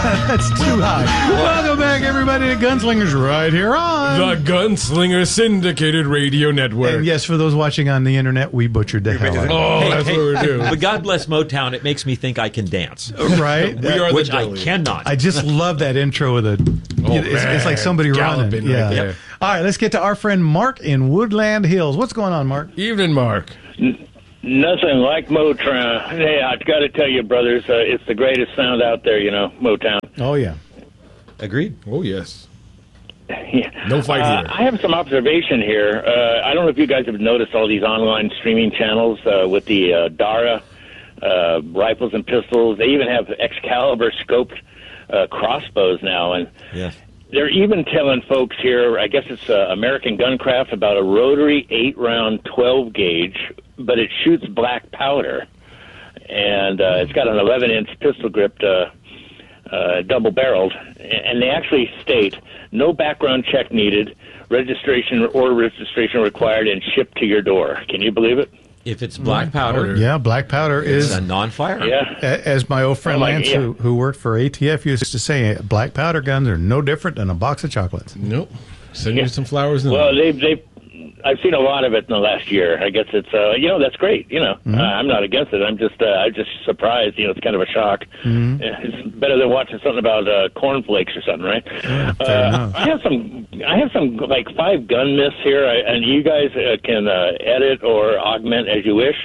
That's too high. Welcome back, everybody, to Gunslingers right here on the Gunslinger Syndicated Radio Network. And yes, for those watching on the internet, we butchered the hell out of it. Oh, that's what we do. But God bless Motown. It makes me think I can dance. Right? We are Which the I Dilly. cannot. I just love that intro with it's like somebody Galloping running. right Yeah. there. All right, let's get to our friend Mark in Woodland Hills. What's going on, Mark? Evening, Mark. Nothing like Motown. Hey, I got to tell you, brothers, it's the greatest sound out there, Motown. Oh, yeah. Agreed. Oh, yes. Yeah. No fight here. I have some observation here. I don't know if you guys have noticed all these online streaming channels with the Dara rifles and pistols. They even have Excalibur scoped crossbows now, and Yeah. they're even telling folks here, I guess it's American Guncraft, about a rotary 8-round 12-gauge, but it shoots black powder. And it's got an 11-inch pistol grip, double-barreled. And they actually state, no background check needed, registration required, and shipped to your door. Can you believe it? If it's black powder, Yeah, black powder it's is, a non-fire. Yeah. as my old friend Oh, my- Lance, yeah. who worked for ATF, used to say, black powder guns are no different than a box of chocolates. Nope. Send you some flowers. And Well, I've seen a lot of it in the last year. I guess it's, that's great. I'm not against it. I'm just surprised. It's kind of a shock. It's better than watching something about cornflakes or something, right? fair enough. I have some like 5 gun myths here, and you guys can edit or augment as you wish.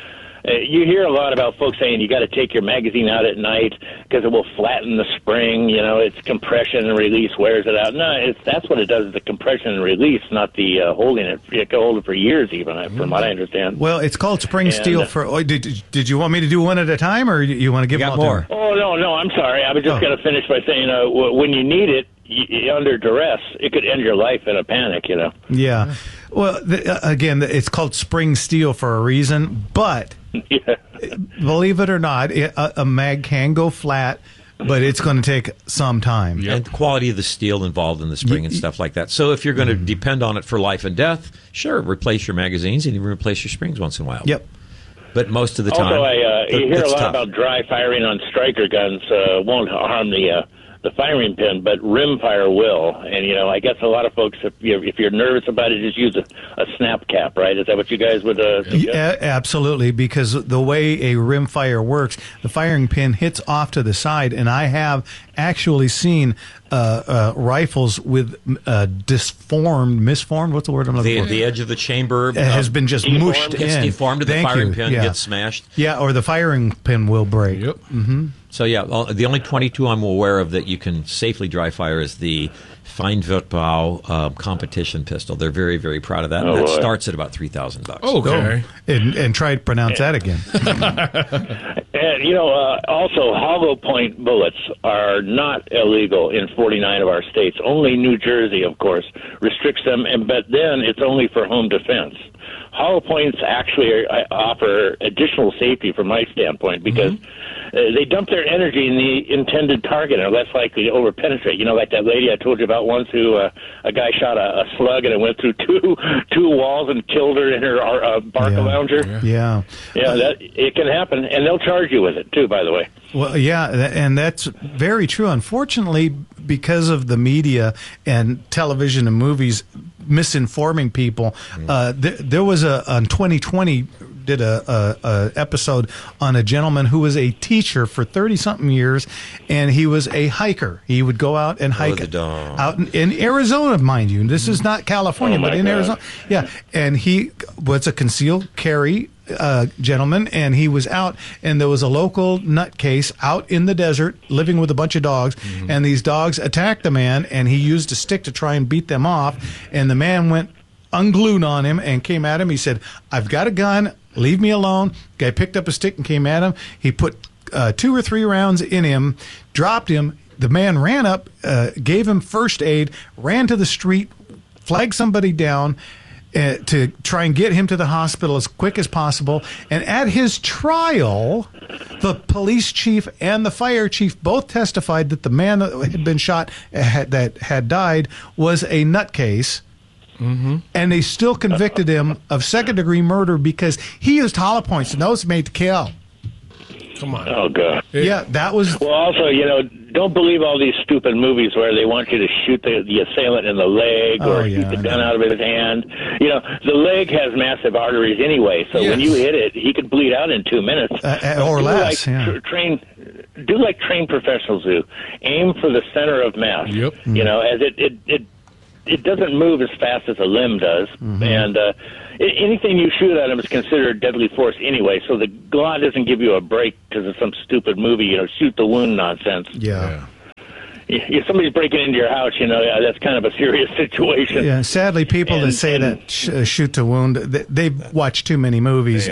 You hear a lot about folks saying you got to take your magazine out at night because it will flatten the spring. It's compression and release wears it out. No, that's what it does, is the compression and release, not the holding it. You can hold it for years even, from what I understand. Well, it's called spring steel for... Oh, did you want me to do one at a time, or you want to give You them got all more. to me? Oh, no, I'm sorry. I was just going to finish by saying when you need it, under duress, it could end your life in a panic, Yeah. Well, again, it's called spring steel for a reason, but... Yeah. Believe it or not, a mag can go flat, but it's going to take some time. Yep. And the quality of the steel involved in the spring and stuff like that. So if you're going to depend on it for life and death, sure, replace your magazines and you replace your springs once in a while. Yep. But most of the time, Also, you hear a it's lot tough. about dry firing on striker guns won't harm the firing pin, but rim fire will. And I guess a lot of folks, if you're nervous about it, just use a snap cap, right? Is that what you guys would suggest? Yeah, absolutely, because the way a rim fire works, the firing pin hits off to the side, and I have actually seen rifles with misformed, what's the word I'm looking for? The edge of the chamber Has been just mushed gets in. deformed, and the Thank firing you. pin Yeah. gets smashed. Yeah, or the firing pin will break. Yep. So yeah, the only 22 I'm aware of that you can safely dry fire is the Feinwertbau competition pistol. They're very, very proud of that. Oh, That boy. starts at about $3,000. Okay. And try to pronounce that again. And, also, hollow point bullets are not illegal in 49 of our states. Only New Jersey, of course, restricts them, but then it's only for home defense. Hollow points actually offer additional safety from my standpoint because they dump their energy in the intended target and are less likely to over-penetrate. Like that lady I told you about once who a guy shot a slug and it went through two walls and killed her in her Barca Lounger. Yeah. Yeah, that it can happen, and they'll charge you with it, too, by the way. Well, yeah, and that's very true. Unfortunately, because of the media and television and movies misinforming people, there was on 2020 did a episode on a gentleman who was a teacher for 30-something years, and he was a hiker. He would go out and hike the dog. out in Arizona, mind you. This is not California, Oh, but my in God. Arizona. Yeah, and he was a concealed carry gentleman, and he was out, and there was a local nutcase out in the desert living with a bunch of dogs, and these dogs attacked the man, and he used a stick to try and beat them off, and the man went unglued on him and came at him. He said, "I've got a gun, leave me alone." Guy picked up a stick and came at him. He put 2 or 3 rounds in him, dropped him. The man ran up, gave him first aid, ran to the street, flagged somebody down, to try and get him to the hospital as quick as possible. And at his trial, the police chief and the fire chief both testified that the man that had been shot, that had died, was a nutcase. And they still convicted him of second-degree murder because he used hollow points, and those made to kill. Come on. Oh, God. Yeah, that was. Well, also, don't believe all these stupid movies where they want you to shoot the assailant in the leg or shoot the gun out of his hand. The leg has massive arteries anyway, so when you hit it, he could bleed out in 2 minutes. Or less, Do like trained professionals do. Aim for the center of mass. Yep. As it doesn't move as fast as a limb does, and anything you shoot at him is considered deadly force anyway. So the law doesn't give you a break because of some stupid movie, shoot the wound nonsense. Yeah. If somebody's breaking into your house, that's kind of a serious situation. Yeah, sadly, people that say that shoot to wound, they've watched too many movies.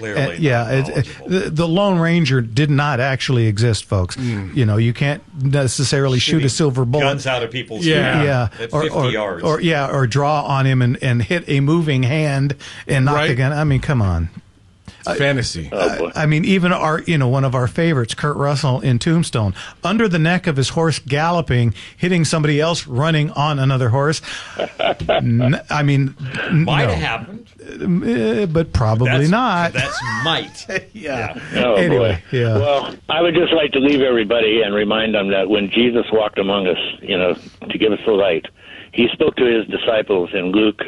The Lone Ranger did not actually exist, folks. You can't necessarily shoot a silver bullet. Guns out of people's at 50 yards. Or draw on him and hit a moving hand and knock the gun. I mean, come on. Fantasy. I mean, even one of our favorites, Kurt Russell in Tombstone, under the neck of his horse galloping, hitting somebody else running on another horse. Might have happened, but probably not. That's might. Oh, anyway, boy. Well, I would just like to leave everybody and remind them that when Jesus walked among us, to give us the light, he spoke to his disciples in Luke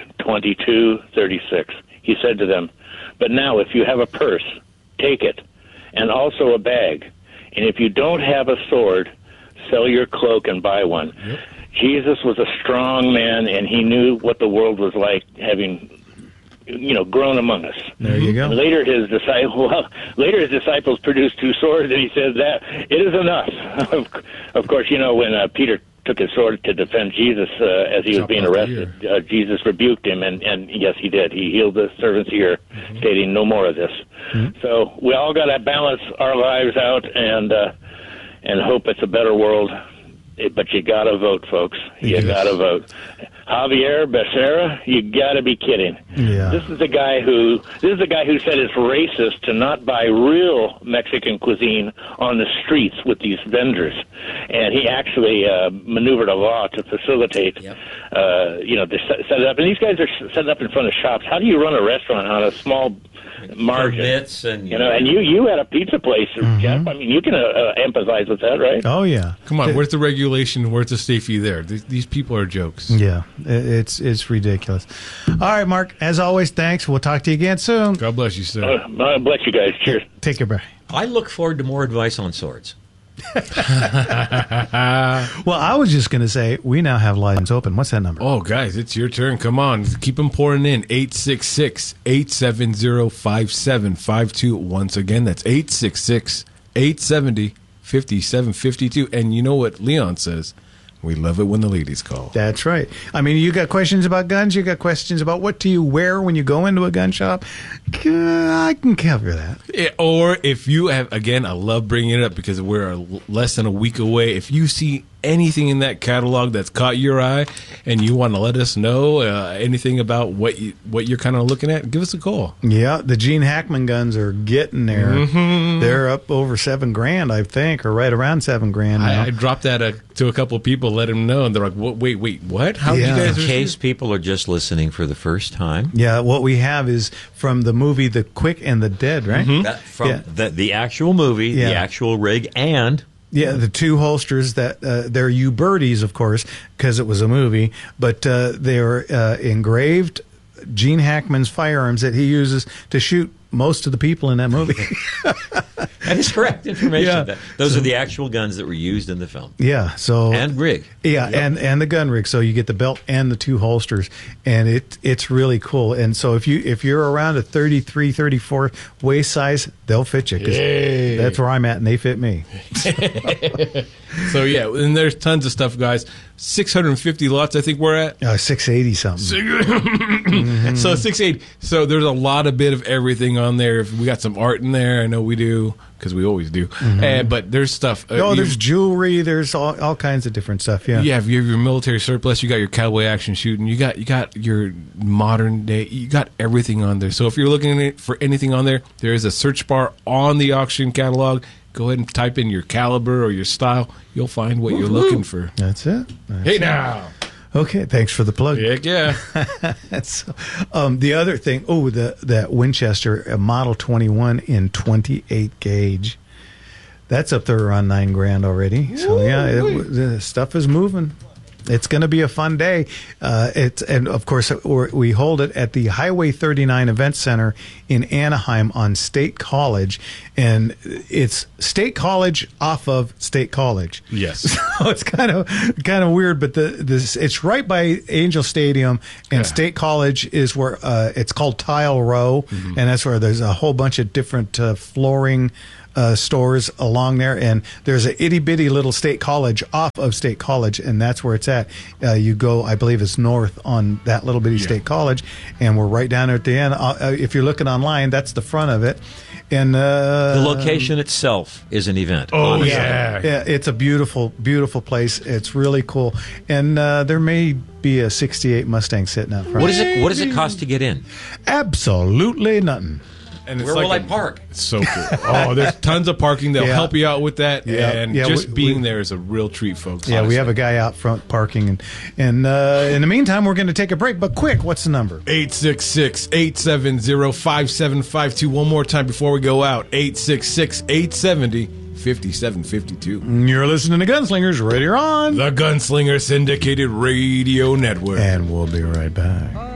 22:36. He said to them, "But now, if you have a purse, take it, and also a bag. And if you don't have a sword, sell your cloak and buy one." Yep. Jesus was a strong man, and he knew what the world was like, having, grown among us. There you go. And later, his disciples produced 2 swords, and he said that it is enough. Of course, when Peter took his sword to defend Jesus as he was being arrested. Jesus rebuked him, and yes, he did. He healed the servant's ear, stating, "No more of this." So we all got to balance our lives out and hope it's a better world. But you got to vote, folks. You got to vote. Javier Becerra, you got to be kidding. Yeah. This is the guy who said it's racist to not buy real Mexican cuisine on the streets with these vendors, and he actually maneuvered a law to facilitate, to set it up. And these guys are setting up in front of shops. How do you run a restaurant on a small margin? Permits and you had a pizza place, Jeff. I mean, you can empathize with that, right? Oh yeah. Come on, where's the regulation? Where's the safety there? These people are jokes. Yeah, it's ridiculous. All right, Mark. As always, thanks. We'll talk to you again soon. God bless you, sir. Bless you guys. Cheers. Take care, bro. I look forward to more advice on swords. Well, I was just going to say, we now have lines open. What's that number? Oh, guys, it's your turn. Come on. Keep them pouring in. 866-870-5752. Once again, that's 866-870-5752. And you know what Leon says? We love it when the ladies call. That's right. I mean, you got questions about guns. You got questions about what do you wear when you go into a gun shop. I can cover that. Yeah, or if you have, again, I love bringing it up because we're less than a week away. If you see anything in that catalog that's caught your eye and you want to let us know anything about what you're kind of looking at, give us a call. Yeah, the Gene Hackman guns are getting there. They're up over $7,000, I think, or right around $7,000 now. I dropped that to a couple of people, let them know, and they're like, wait, what? How did you guys? In case people are just listening for the first time. Yeah, what we have is from the movie The Quick and the Dead, right? From the actual movie, the actual rig, and... Yeah, the 2 holsters that they're U-Birdies, of course, because it was a movie, but they're engraved Gene Hackman's firearms that he uses to shoot most of the people in that movie. That is correct information. Yeah. Those are the actual guns that were used in the film. Yeah. So and rig. Yeah, and the gun rig. So you get the belt and the 2 holsters, and it's really cool. And so if you're around a 33, 34 waist size, they'll fit you. 'Cause that's where I'm at, and they fit me. So yeah, and there's tons of stuff, guys. 650 lots, I think we're at. 680 something. So 680. So there's a lot of bit of everything on there. We got some art in there. I know we do because we always do. But there's stuff. There's jewelry. There's all kinds of different stuff. Yeah. Yeah. If you have your military surplus, you got your cowboy action shooting. You got your modern day. You got everything on there. So if you're looking for anything on there, there is a search bar on the auction catalog. Go ahead and type in your caliber or your style. You'll find what you're looking for. That's it. Now. Okay, thanks for the plug. Heck yeah. The other thing, that Winchester Model 21 in 28 gauge. That's up there around $9,000 already. So yeah, the stuff is moving. It's going to be a fun day. And of course, we hold it at the Highway 39 Event Center in Anaheim on State College, and it's State College off of State College. Yes. So it's kind of weird, but it's right by Angel Stadium, and State College is where it's called Tile Row, and that's where there's a whole bunch of different flooring stores along there, and there's a itty bitty little State College off of State College, and that's where it's at. You go, I believe it's north on that little bitty State College, and we're right down there at the end. If you're looking online, that's the front of it. And the location itself is an event. Oh, honestly. yeah, it's a beautiful, beautiful place. It's really cool, and there may be a '68 Mustang sitting out front. What does it cost to get in? Absolutely nothing. And it's Where will I park? It's so cool. Oh, there's tons of parking. They'll Yeah. help you out with that. Yeah. And Yeah, just we- being there is a real treat, folks. Yeah, we honestly. have a guy out front parking, and in the meantime, we're going to take a break. But quick, what's the number? 866-870-5752. One more time before we go out. 866-870-5752. You're listening to Gunslingers right here on, The Gunslinger Syndicated Radio Network. and we'll be right back.